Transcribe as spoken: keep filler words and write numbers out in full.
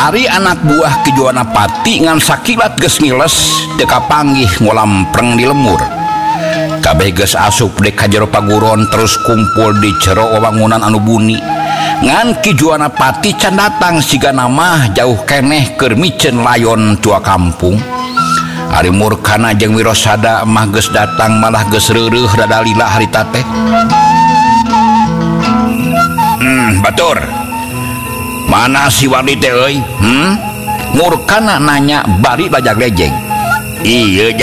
Ari anak buah Kijuanapati ngan sakilat geus ngiles teka panggih ngolam preng di lemur. Kabeh geus asup dek ka jero paguron terus kumpul di jero wewangunan anu buni. Ngan Kijuanapati can datang siga nama jauh keneh keur miceun layon tua kampung. Ari Murkana jeung Wirosada mah geus datang malah geus reureuh rada lila harita teh. Hmm, batur. Mana si Wali teh euy? Hmm? Murkana nanya bari lajag lejeng. Ieu